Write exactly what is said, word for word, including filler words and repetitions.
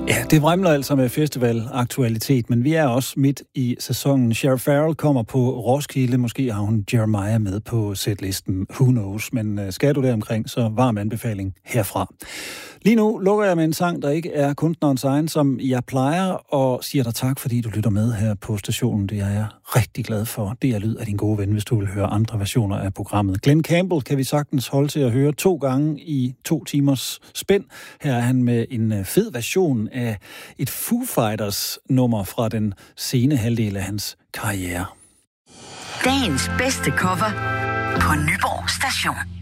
Ja, det vrimler altså med festivalaktualitet, men vi er også midt i sæsonen. Cher Farrell kommer på Roskilde. Måske har hun Jeremiah med på setlisten. Who knows? Men skal du deromkring, så varm anbefaling herfra. Lige nu lukker jeg med en sang, der ikke er kunstnerens egen, som jeg plejer, og siger dig tak, fordi du lytter med her på stationen. Det er jeg rigtig glad for. Det er lyd af din gode ven, hvis du vil høre andre versioner af programmet. Glenn Campbell kan vi sagtens holde til at høre to gange i to timers spænd. Her er han med en fed version af et Foo Fighters nummer fra den sene halvdel af hans karriere. Dagens bedste cover på Nyborg Station.